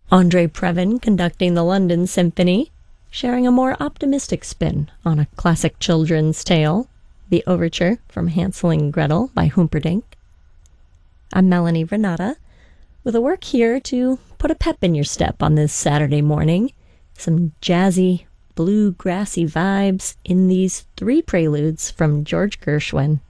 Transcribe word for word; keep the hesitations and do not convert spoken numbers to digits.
Andre Previn conducting the London Symphony, sharing a more optimistic spin on a classic children's tale, the overture from Hansel and Gretel by Humperdinck. I'm Melanie Renata, with a work here to put a pep in your step on this Saturday morning. Some jazzy, bluegrassy vibes in these three preludes from George Gershwin.